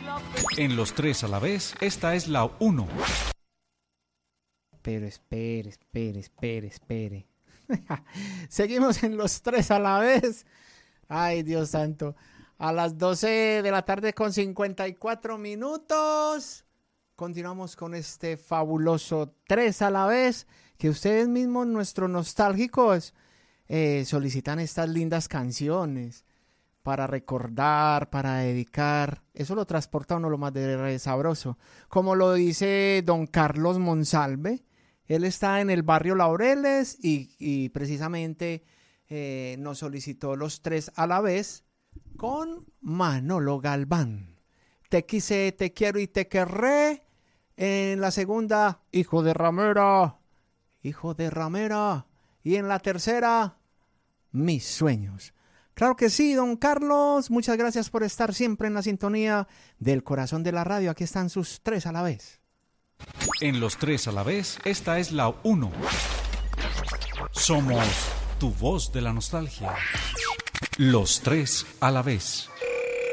En los tres a la vez, esta es la 1. Pero espere. Seguimos en los tres a la vez. Ay, Dios santo. A las 12 de la tarde con 54 minutos. Continuamos con este fabuloso tres a la vez. Que ustedes mismos, nuestros nostálgicos, solicitan estas lindas canciones para recordar, para dedicar. Eso lo transporta a uno lo más de sabroso. Como lo dice don Carlos Monsalve. Él está en el barrio Laureles y precisamente nos solicitó los tres a la vez con Manolo Galván. Te quise, te quiero y te querré. En la segunda, hijo de ramera. Y en la tercera, mis sueños. Claro que sí, don Carlos. Muchas gracias por estar siempre en la sintonía del corazón de la radio. Aquí están sus tres a la vez. En los tres a la vez, esta es la 1. Somos tu voz de la nostalgia. Los tres a la vez.